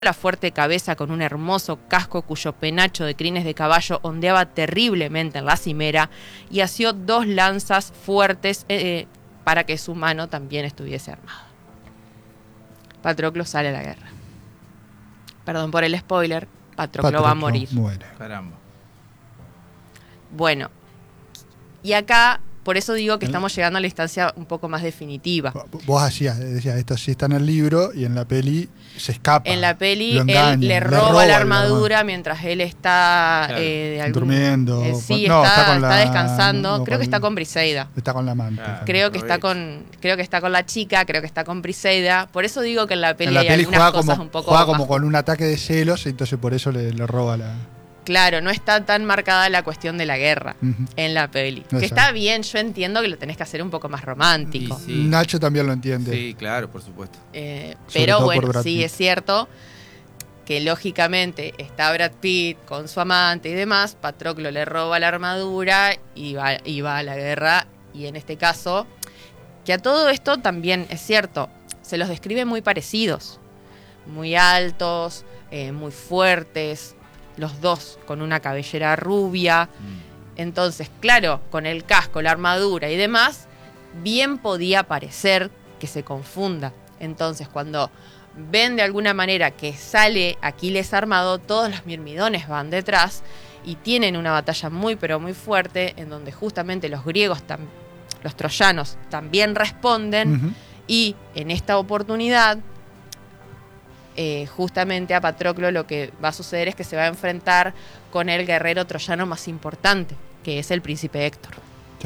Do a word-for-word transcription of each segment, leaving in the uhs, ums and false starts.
la fuerte cabeza con un hermoso casco cuyo penacho de crines de caballo ondeaba terriblemente en la cimera, y asió dos lanzas fuertes eh, para que su mano también estuviese armada. Patroclo sale a la guerra. Perdón por el spoiler, Patroclo, Patroclo va a morir. Muere. Caramba. Bueno, y acá, por eso digo que estamos llegando a la instancia un poco más definitiva. Vos hacías, decías, esto sí está en el libro y en la peli se escapa. En la peli engaña, él le roba, le roba la armadura la mientras él está claro. eh, de algún, durmiendo. Eh, sí, no, está, está, con está la, descansando. no, creo con, que está con Briseida. Está con la amante. Claro. Creo que está Aprovecho. con, creo que está con la chica, creo que está con Briseida. Por eso digo que en la peli, en la hay peli algunas juega cosas como, un poco juega más. como con un ataque de celos, y entonces por eso le, le roba la. Claro, no está tan marcada la cuestión de la guerra uh-huh. en la peli. Exacto. Que está bien, yo entiendo que lo tenés que hacer un poco más romántico. Y sí. Nacho también lo entiende. Sí, claro, por supuesto. Eh, pero bueno, sí es cierto que lógicamente está Brad Pitt con su amante y demás, Patroclo le roba la armadura y va, y va a la guerra. Y en este caso, que a todo esto también es cierto, se los describe muy parecidos, muy altos, eh, muy fuertes, los dos con una cabellera rubia. Mm. Entonces, claro, con el casco, la armadura y demás, bien podía parecer que se confunda. Entonces, cuando ven de alguna manera que sale Aquiles armado, todos los mirmidones van detrás y tienen una batalla muy pero muy fuerte, en donde justamente los griegos, tam- los troyanos también responden. Uh-huh. Y en esta oportunidad, Eh, justamente a Patroclo lo que va a suceder es que se va a enfrentar con el guerrero troyano más importante, que es el príncipe Héctor. Sí.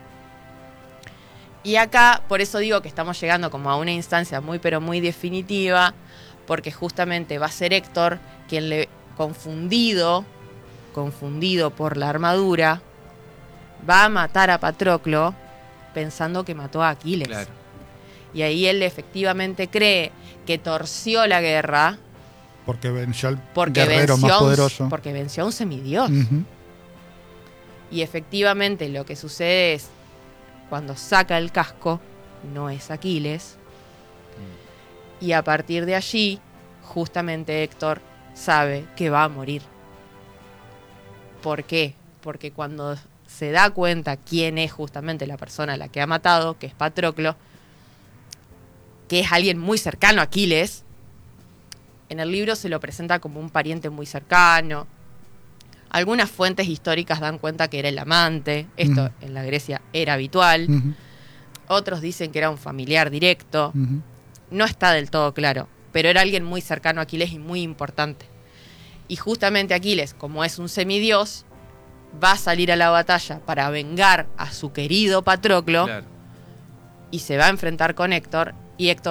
Y acá, por eso digo que estamos llegando como a una instancia muy pero muy definitiva, porque justamente va a ser Héctor quien le, confundido, confundido por la armadura, va a matar a Patroclo pensando que mató a Aquiles. Claro. Y ahí él efectivamente cree que torció la guerra porque venció al porque guerrero venció más un, poderoso. Porque venció a un semidios. Uh-huh. Y efectivamente lo que sucede es, cuando saca el casco, no es Aquiles. Mm. Y a partir de allí, justamente Héctor sabe que va a morir. ¿Por qué? Porque cuando se da cuenta quién es justamente la persona a la que ha matado, que es Patroclo, que es alguien muy cercano a Aquiles, en el libro se lo presenta como un pariente muy cercano. Algunas fuentes históricas dan cuenta que era el amante. Esto uh-huh. en la Grecia era habitual. Uh-huh. Otros dicen que era un familiar directo. Uh-huh. No está del todo claro, pero era alguien muy cercano a Aquiles y muy importante. Y justamente Aquiles, como es un semidios, va a salir a la batalla para vengar a su querido Patroclo. Claro. Y se va a enfrentar con Héctor. Y Héctor